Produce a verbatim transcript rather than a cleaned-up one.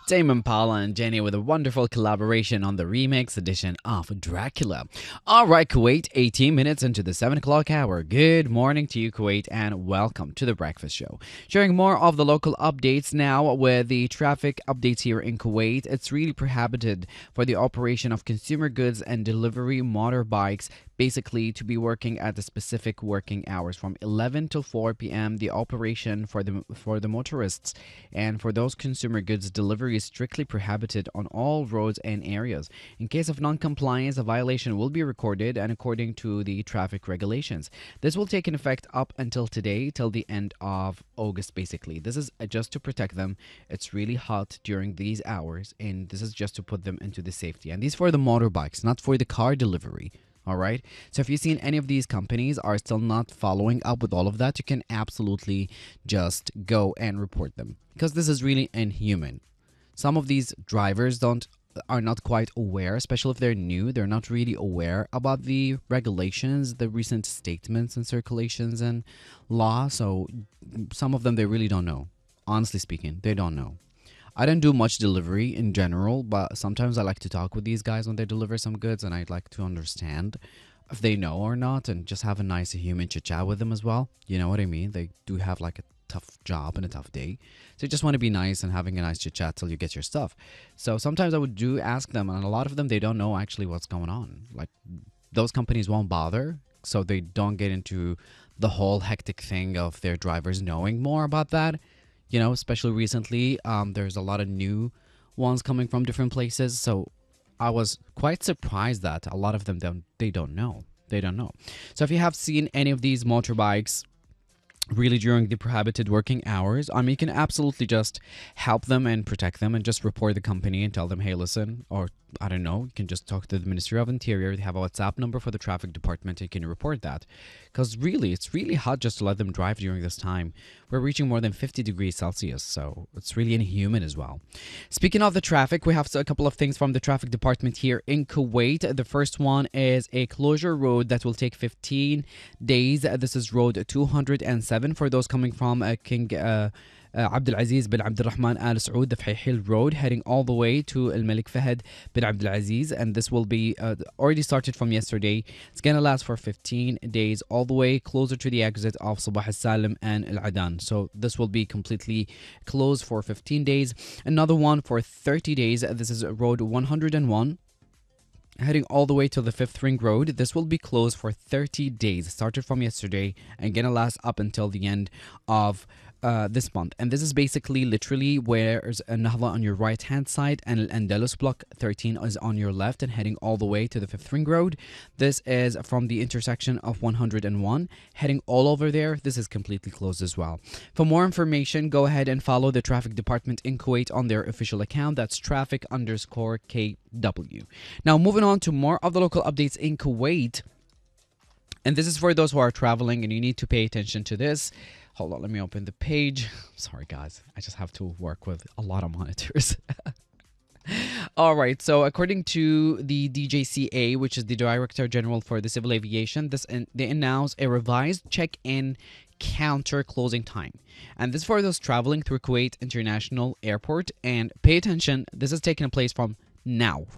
Tame Impala and Jenny with a wonderful collaboration on the remix edition of Dracula. All right, Kuwait, eighteen minutes into the seven o'clock hour. Good morning to you, Kuwait, and welcome to the Breakfast Show. Sharing more of the local updates now with the traffic updates here in Kuwait. It's really prohibited for the operation of consumer goods and delivery motorbikes basically to be working at the specific working hours from eleven till four p.m. The operation for the for the motorists and for those consumer goods delivery is strictly prohibited on all roads and areas. In case of non-compliance, a violation will be recorded and according to the traffic regulations. This will take in effect up until today, till the end of August basically. This is uh, just to protect them. It's really hot during these hours and this is just to put them into the safety. And these for the motorbikes, not for the car delivery. All right. So if you've seen any of these companies are still not following up with all of that, you can absolutely just go and report them because this is really inhuman. Some of these drivers don't are not quite aware, especially if they're new. They're not really aware about the regulations, the recent statements and circulations and law. So some of them they really don't know. Honestly speaking, they don't know. I don't do much delivery in general, but sometimes I like to talk with these guys when they deliver some goods and I'd like to understand if they know or not and just have a nice human chit chat with them as well. You know what I mean? They do have like a tough job and a tough day. So you just want to be nice and having a nice chit chat till you get your stuff. So sometimes I would do ask them, and a lot of them, they don't know actually what's going on. Like those companies won't bother, so they don't get into the whole hectic thing of their drivers knowing more about that. You know, especially recently, um, there's a lot of new ones coming from different places. So I was quite surprised that a lot of them don't, they don't know. They don't know. So if you have seen any of these motorbikes really during the prohibited working hours, I mean, you can absolutely just help them and protect them and just report the company and tell them, hey, listen, or I don't know, you can just talk to the Ministry of Interior. They have a WhatsApp number for the traffic department. And you can report that because really, it's really hot just to let them drive during this time. We're reaching more than fifty degrees Celsius, so it's really inhuman as well. Speaking of the traffic, we have a couple of things from the traffic department here in Kuwait. The first one is a closure road that will take fifteen days. This is road two hundred seven for those coming from uh, King uh, uh, Abdulaziz bin Abdurrahman Al Saud, the Fahil Road, heading all the way to Al Malik Fahd bin Abdulaziz. And this will be uh, already started from yesterday. It's going to last for fifteen days, all the way closer to the exit of Sabah Al Salim and Al Adan. So this will be completely closed for fifteen days. Another one for thirty days. This is road one hundred one. Heading all the way to the Fifth Ring Road. This will be closed for thirty days. Started from yesterday and gonna last up until the end of uh, this month. And this is basically literally where there's a Nahda on your right hand side and Al Andalus Block thirteen is on your left and heading all the way to the Fifth Ring Road. This is from the intersection of one hundred one. Heading all over there, this is completely closed as well. For more information, go ahead and follow the traffic department in Kuwait on their official account. That's traffic underscore K W. Now moving on to more of the local updates in Kuwait. And this is for those who are traveling and you need to pay attention to this. Hold on, let me open the page. Sorry guys, I just have to work with a lot of monitors. All right, so according to the D J C A, which is the Director General for the Civil Aviation, this in, they announced a revised check-in counter closing time. And this is for those traveling through Kuwait International Airport. And pay attention, this is taking place from now.